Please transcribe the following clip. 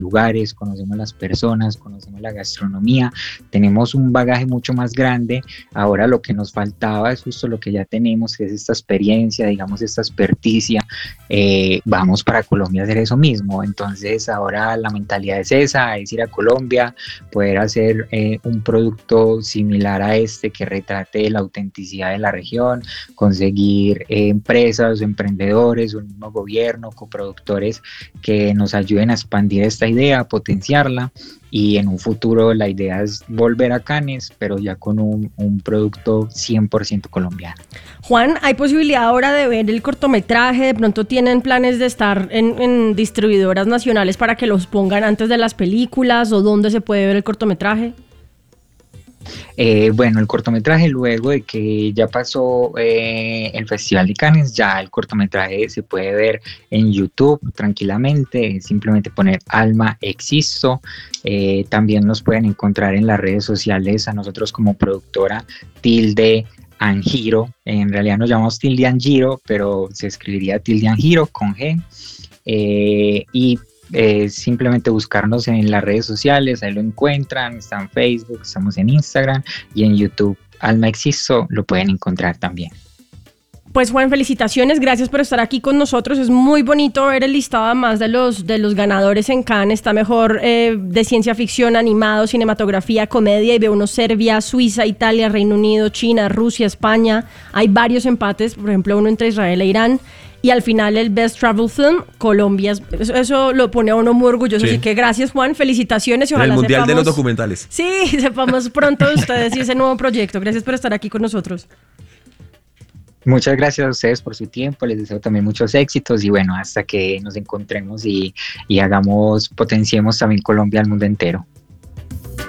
lugares, conocemos las personas, conocemos la gastronomía, tenemos un bagaje mucho más grande. Ahora lo que nos faltaba es justo lo que ya tenemos, que es esta experiencia, digamos, esta experticia. Vamos para Colombia a hacer eso mismo. Entonces ahora la mentalidad es esa, es ir a Colombia, poder hacer un producto similar a este que retrate la autenticidad de la región, conseguir empresas, emprendedores, un mismo gobierno, coproductores que nos ayuden a expandir esta idea, a potenciarla, y en un futuro la idea es volver a Cannes, pero ya con un producto 100% colombiano. Juan, ¿hay posibilidad ahora de ver el cortometraje? ¿De pronto tienen planes de estar en distribuidoras nacionales para que los pongan antes de las películas? ¿O dónde se puede ver el cortometraje? Bueno, el cortometraje, luego de que ya pasó el Festival de Cannes, ya el cortometraje se puede ver en YouTube tranquilamente, simplemente poner Alma Existo. También nos pueden encontrar en las redes sociales a nosotros como productora Tilde Angiro. En realidad nos llamamos Tilde Angiro, pero se escribiría Tilde Angiro con G. Y simplemente buscarnos en las redes sociales, ahí lo encuentran, está en Facebook, estamos en Instagram y en YouTube. Alma Existo lo pueden encontrar también. Pues Juan, felicitaciones, gracias por estar aquí con nosotros. Es muy bonito ver el listado además de los ganadores en Cannes. Está mejor de ciencia ficción, animado, cinematografía, comedia, y veo uno Serbia, Suiza, Italia, Reino Unido, China, Rusia, España. Hay varios empates, por ejemplo uno entre Israel e Irán. Y al final el Best Travel Film, Colombia. Eso lo pone a uno muy orgulloso. Sí. Así que gracias, Juan, felicitaciones. Y ojalá en el Mundial de los Documentales. Sí, sepamos pronto de ustedes y ese nuevo proyecto. Gracias por estar aquí con nosotros. Muchas gracias a ustedes por su tiempo, les deseo también muchos éxitos y bueno, hasta que nos encontremos y potenciemos también Colombia al mundo entero.